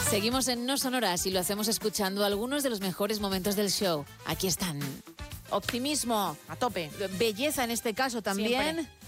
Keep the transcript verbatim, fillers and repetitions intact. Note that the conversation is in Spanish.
Seguimos en No Sonoras y lo hacemos escuchando algunos de los mejores momentos del show. Aquí están. Optimismo, A tope. belleza en este caso también. Siempre.